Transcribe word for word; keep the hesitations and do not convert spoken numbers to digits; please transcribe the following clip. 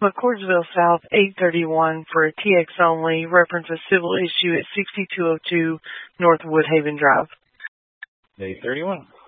McCordsville South, eight thirty-one for a T X only, reference a civil issue at sixty-two oh two North Woodhaven Drive. eight thirty-one.